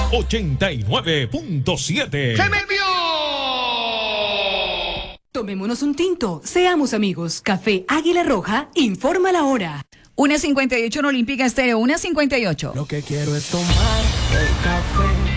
89.7. ¡Se me vio! Tomémonos un tinto, seamos amigos. Café Águila Roja, informa la hora. 1:58 en Olímpica Estéreo, 1:58. Lo que quiero es tomar el café